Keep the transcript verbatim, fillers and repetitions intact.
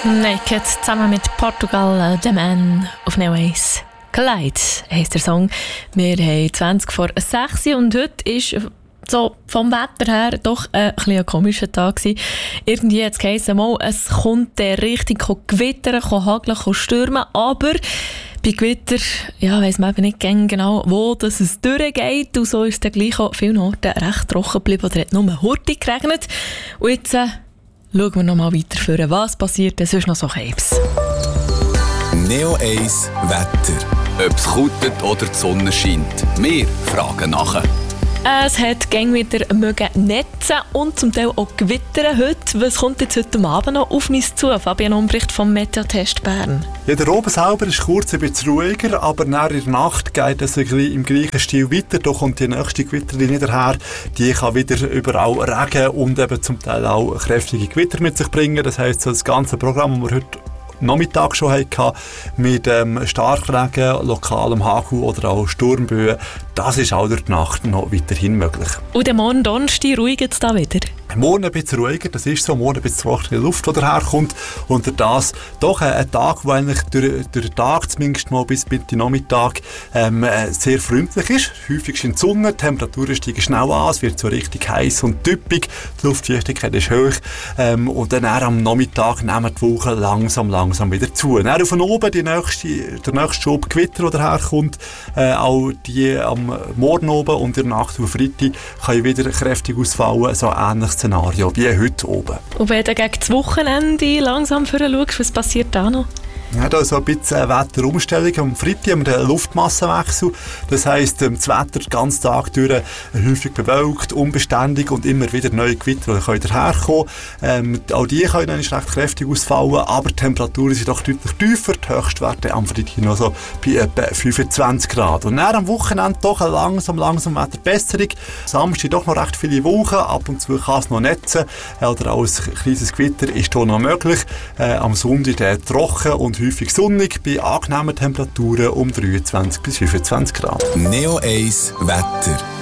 Naked zusammen mit Portugal, The Man auf Neo Ace. Collide heisst der Song. Wir haben zwanzig vor sechs und heute ist so vom Wetter her doch ein, bisschen ein komischer Tag gewesen. Irgendwie hat es geheißen, mal, es kommt richtig gewittern, hageln, stürmen, aber bei Gewitter ja, weiss man eben nicht genau, wo das es durchgeht. Und so ist es dann gleich an vielen Orten recht trocken geblieben oder hat nur hurtig geregnet. Und jetzt äh, schauen wir noch mal weiter vor. Was passiert denn sonst noch so Krebs? Neo Ace Wetter. Ob es kutet oder die Sonne scheint. Wir fragen nachher. Es hat gäng wieder mögen Netze und zum Teil auch Gewitter heute. Was kommt jetzt heute Abend noch auf uns zu? Fabian Umbricht vom Meteotest Bern. Ja, der oben selber ist kurz ein bisschen ruhiger, aber nach der Nacht geht es im gleichen Stil weiter. Da kommt die nächste Gewitterlinie daher. Die kann wieder überall Regen und eben zum Teil auch kräftige Gewitter mit sich bringen. Das heisst, so das ganze Programm, das wir heute Nachmittag schon hatten, mit ähm, Starkregen, lokalem Hagel oder auch Sturmböen, das ist auch durch die Nacht noch weiterhin möglich. Und am Morgen Donnerstag ruhigt es da wieder? Morgen ein bisschen ruhiger, das ist so, morgen ein bisschen trockene Luft, die daherkommt. Und durch das doch ein Tag, der eigentlich durch, durch den Tag zumindest mal bis Mitte Nachmittag ähm, sehr freundlich ist. Häufig in die Sonne, die Temperaturen steigen schnell an, es wird so richtig heiß und typisch, die Luftfeuchtigkeit ist hoch. Ähm, und dann am Nachmittag nehmen die Wolken langsam, langsam wieder zu. Und dann von oben die nächste, der nächste Schub Gewitter, der daherkommt, äh, auch die am Morgen oben und in der Nacht auf Freitag kann wieder kräftig ausfallen, so ähnlich Szenario wie heute oben. Und wenn du gegen das Wochenende langsam schaust, was passiert da noch? Ja, da ist so ein bisschen Wetterumstellung. Am Freitag haben wir den Luftmassenwechsel. Das heisst, das Wetter den ganzen Tag durch häufig bewölkt, unbeständig und immer wieder neue Gewitter können daherkommen. Ähm, auch die können dann recht kräftig ausfallen, aber die Temperaturen sind doch deutlich tiefer. Die Höchstwerte am Freitag noch so bei etwa fünfundzwanzig Grad. Und dann am Wochenende doch eine langsam, langsam Wetterbesserung. Samstag doch noch recht viele Wolken, ab und zu kann es noch netzen. Oder auch ein kleines Gewitter ist hier noch möglich. Äh, am Sonntag äh, trocken und häufig sonnig bei angenehmen Temperaturen um dreiundzwanzig bis fünfundzwanzig Grad. Neo Ace Wetter.